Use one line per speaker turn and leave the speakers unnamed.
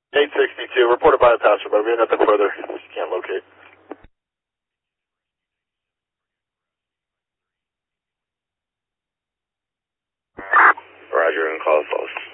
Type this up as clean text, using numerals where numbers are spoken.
862, reported by a passerby. We have nothing further. Can't locate. Roger, and call false.